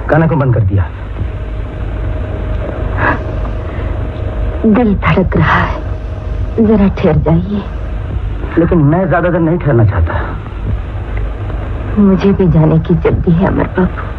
गाना को बंद कर दिया। दिल धड़क रहा है, जरा ठहर जाइए। लेकिन मैं ज्यादा देर नहीं ठहरना चाहता। मुझे भी जाने की जल्दी है अमर बाबू।